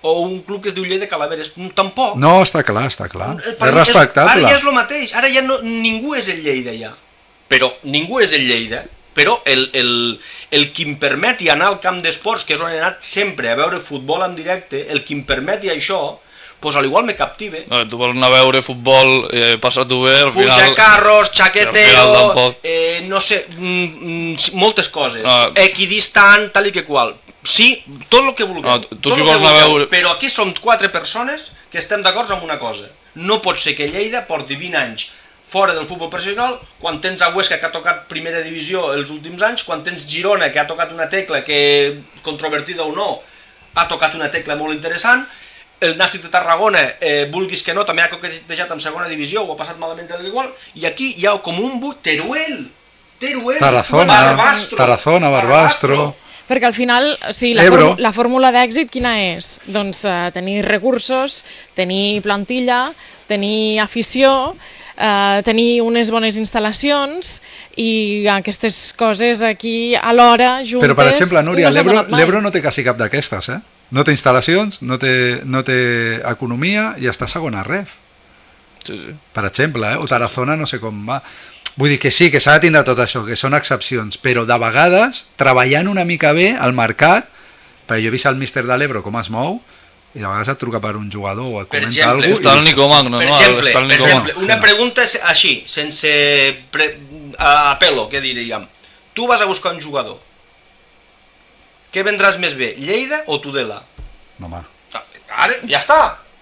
o un club que es diu Lleida Calaveres, tampoc. No, està clar, és respectable. Ara ja és el mateix, ara ja ningú és el Lleida ja, però ningú és el Lleida, però el que em permeti anar al camp d'esports, que és on he anat sempre a veure futbol en directe, el que em permeti això, pues al igual me captive. Tu vols anar a veure futbol, passar-t'ho bé, al final... Puja carros, xaquetero, no sé, moltes coses, equidistant, tal i que qual. Sí, tot el que vulgueu, però aquí som 4 persones que estem d'acord amb una cosa. No pot ser que Lleida porti 20 anys fora del futbol professional, quan tens a Huesca que ha tocat primera divisió els últims anys, quan tens Girona que ha tocat una tecla que, controvertida o no, ha tocat una tecla molt interessant, el Nàstic de Tarragona, vulguis que no, també ha coquetejat en segona divisió, ho ha passat malament igual, i aquí hi ha com un buit, Teruel, Tarazona, Barbastro... Perquè al final, la fórmula d'èxit quina és? Doncs tenir recursos, tenir plantilla, tenir afició, tenir unes bones instal·lacions i aquestes coses aquí alhora juntes... Però per exemple, Núria, l'Ebro no té quasi cap d'aquestes, eh? No té instal·lacions, no té economia i està segona ref. Per exemple, o Tarazona no sé com va... Vull dir que sí, que s'ha de tindre tot això, que són excepcions, però de vegades, treballant una mica bé al mercat, perquè jo he vist el míster de l'Ebro com es mou, i de vegades et truca per un jugador o et comenta alguna cosa... Està el Nico Magno, no? Per exemple, una pregunta així, sense apel·lo, què diríem. Tu vas a buscar un jugador. Què vendràs més bé, Lleida o Tudela? Home. Ara, ja està.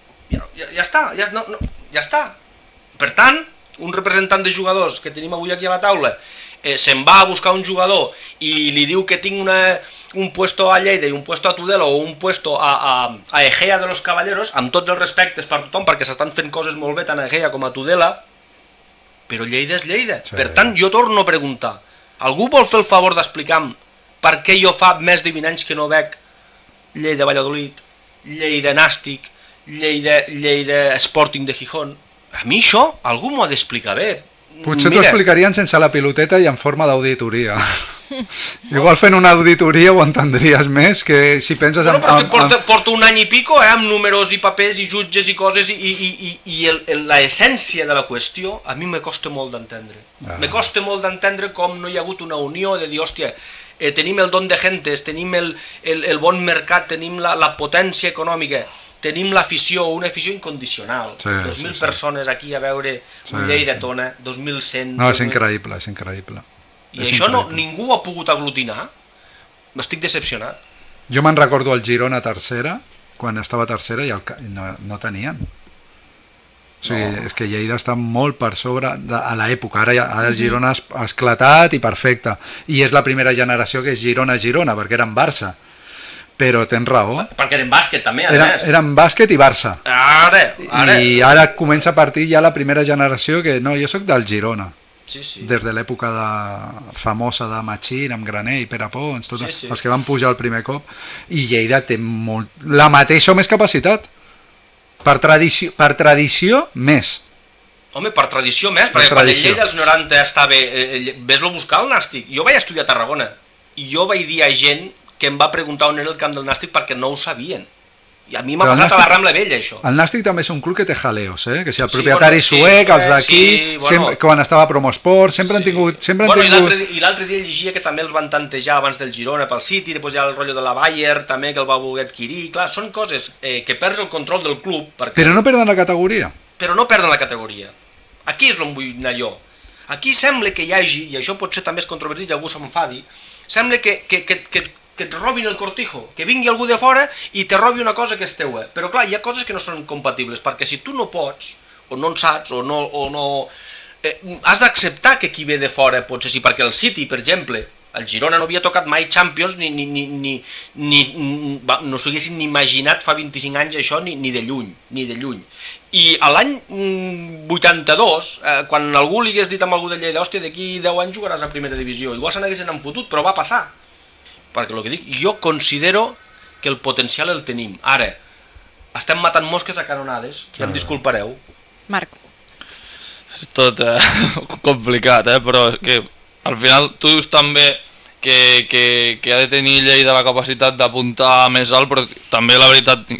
Ja està. Per tant, un representant de jugadors que tenim avui aquí a la taula se'n va a buscar un jugador i li diu que tinc un puesto a Lleida i un puesto a Tudela o un puesto a Egea de los Caballeros, amb tots els respectes per tothom, perquè s'estan fent coses molt bé tant a Egea com a Tudela, però Lleida és Lleida. Sí. Per tant, jo torno a preguntar, algú vol fer el favor d'explicar-me per què jo fa més de 20 anys que no veig Lleida Valladolid, Lleida Nàstic, Lleida Sporting de Gijón? A mi això algú m'ho ha d'explicar bé. Potser t'ho explicarien sense la piloteta i en forma d'auditoria. Igual fent una auditoria ho entendries més que si penses... Bueno, però és que porto un any i pico amb números i papers i jutges i coses i l'essència de la qüestió a mi me costa molt d'entendre. Me costa molt d'entendre com no hi ha hagut una unió de dir, hòstia, tenim el don de gentes, tenim el bon mercat, tenim la potència econòmica, tenim l'afició, una afició incondicional. 2.000 persones aquí a veure un Lleida Tona, 2.100... No, és increïble, és increïble. I això ningú ho ha pogut aglutinar? M'estic decepcionat. Jo me'n recordo el Girona tercera, quan estava tercera i no tenien. O sigui, és que Lleida està molt per sobre a l'època. Ara el Girona ha esclatat i perfecte. I és la primera generació que és Girona-Girona, perquè eren Barça. Però tens raó. Perquè eren bàsquet també, a més. Eren bàsquet i Barça. Ara. I ara comença a partir ja la primera generació que no, jo sóc del Girona. Sí. Des de l'època famosa de Machín, amb Graner i Pere Pons, els que van pujar el primer cop. I Lleida té la mateixa o més capacitat. Per tradició, més. Home, per tradició més, perquè quan el Lleida dels 90 estava... Ves-lo buscar al Nàstic. Jo vaig estudiar a Tarragona i jo vaig dir a gent que em va preguntar on era el camp del Nàstic perquè no ho sabien. I a mi m'ha passat a la Rambla Vella, això. El Nàstic també és un club que té jaleos, que si el propietari suec, els d'aquí, quan estava a Promosport, sempre han tingut... I l'altre dia llegia que també els van tantejar abans del Girona pel City, després hi ha el rotllo de la Bayer, també, que el va voler adquirir. Clar, són coses que perds el control del club. Però no perden la categoria. Però no perden la categoria. Aquí és on vull anar jo. Aquí sembla que hi hagi, i això potser també és controvertit i algú s'enfadi, sembla que et robin el cortijo, que vingui algú de fora i te robi una cosa que és teua. Però clar, hi ha coses que no són compatibles, perquè si tu no pots, o no en saps, o no has d'acceptar que qui ve de fora pot ser així, perquè el City, per exemple, el Girona no havia tocat mai Champions, no s'ho haguessin ni imaginat fa 25 anys això, ni de lluny. I l'any 82, quan algú li hagués dit a algú de Lleida, hòstia, d'aquí 10 anys jugaràs a primera divisió, igual se n'haguessin enfotut, però va passar. Perquè el que dic, jo considero que el potencial el tenim. Ara, estem matant mosques a canonades, ja em disculpareu. Marc. És tot complicat, però és que al final tu dius també que ha de tenir Lleida la capacitat d'apuntar més alt, però també la veritat